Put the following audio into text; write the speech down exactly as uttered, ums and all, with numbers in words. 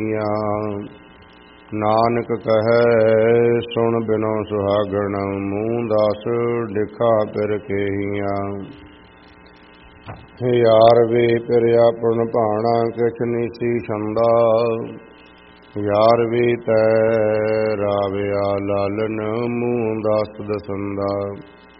ਨਾਨਕ ਕਹੈ ਸੁਣ ਬਿਨੋ ਸੁਹਾਗਣ, ਮੂੰਹ ਦਸ ਡਿਖਾ ਫਿਰ ਕੇਹੀਆਂ। ਯਾਰ ਵੇ ਫਿਰ ਆਪਣ ਭਾਣਾ, ਕਿਛ ਨੀਸੀ ਛੰਦਾ। ਯਾਰ ਵੇ ਤੈ ਰਾਵਿਆ ਲਾਲਨ, ਮੂੰਹ ਦਸ ਦਸੰਦਾ।